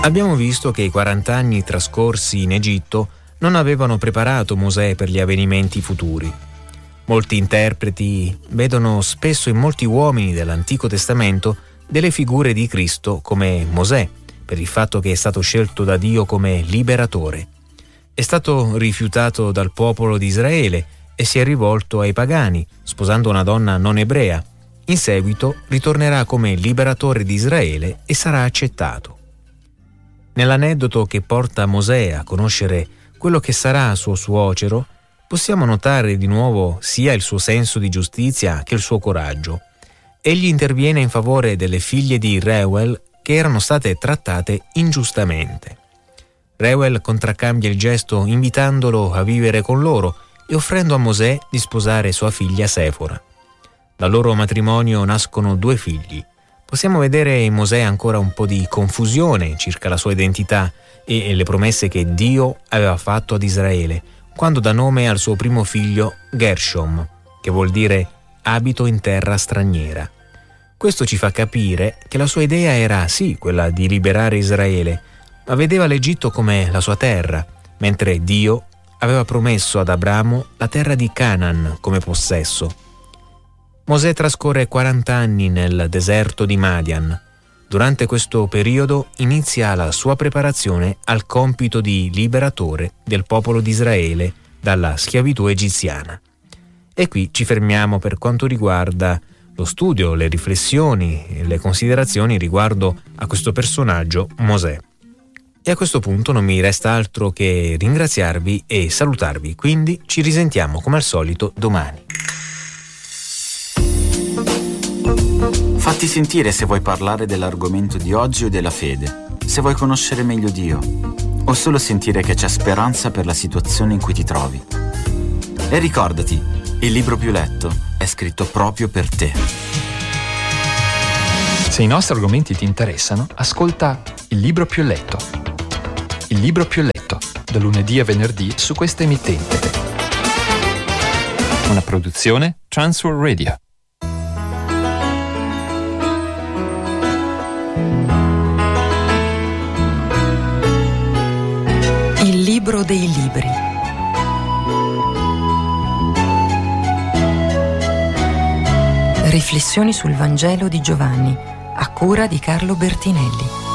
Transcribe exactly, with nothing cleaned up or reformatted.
Abbiamo visto che i quaranta anni trascorsi in Egitto non avevano preparato Mosè per gli avvenimenti futuri. Molti interpreti vedono spesso in molti uomini dell'Antico Testamento delle figure di Cristo come Mosè, per il fatto che è stato scelto da Dio come liberatore. È stato rifiutato dal popolo di Israele e si è rivolto ai pagani, sposando una donna non ebrea. In seguito ritornerà come liberatore di Israele e sarà accettato. Nell'aneddoto che porta Mosè a conoscere quello che sarà suo suocero, possiamo notare di nuovo sia il suo senso di giustizia che il suo coraggio. Egli interviene in favore delle figlie di Reuel che erano state trattate ingiustamente. Reuel contraccambia il gesto invitandolo a vivere con loro e offrendo a Mosè di sposare sua figlia Sefora. Dal loro matrimonio nascono due figli. Possiamo vedere in Mosè ancora un po' di confusione circa la sua identità e le promesse che Dio aveva fatto ad Israele, quando dà nome al suo primo figlio Gershom, che vuol dire abito in terra straniera. Questo ci fa capire che la sua idea era sì quella di liberare Israele, ma vedeva l'Egitto come la sua terra, mentre Dio aveva promesso ad Abramo la terra di Canaan come possesso. Mosè trascorre quaranta anni nel deserto di Madian. Durante questo periodo inizia la sua preparazione al compito di liberatore del popolo di Israele dalla schiavitù egiziana. E qui ci fermiamo per quanto riguarda lo studio, le riflessioni e le considerazioni riguardo a questo personaggio Mosè. E a questo punto non mi resta altro che ringraziarvi e salutarvi, quindi ci risentiamo come al solito domani. Fatti sentire se vuoi parlare dell'argomento di oggi o della fede, se vuoi conoscere meglio Dio, o solo sentire che c'è speranza per la situazione in cui ti trovi. E ricordati, il libro più letto è scritto proprio per te. Se i nostri argomenti ti interessano, ascolta Il libro più letto. Il libro più letto, da lunedì a venerdì su questa emittente. Una produzione Transworld Radio. Il libro dei libri. Riflessioni sul Vangelo di Giovanni, a cura di Carlo Bertinelli.